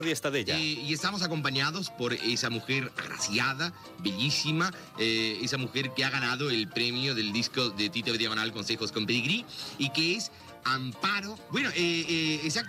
Y está de ella. Y estamos acompañados por esa mujer agraciada, bellísima, esa mujer que ha ganado el premio del disco de Tito Diagonal Consejos con Pedigrí y que es Amparo. Bueno, exactamente.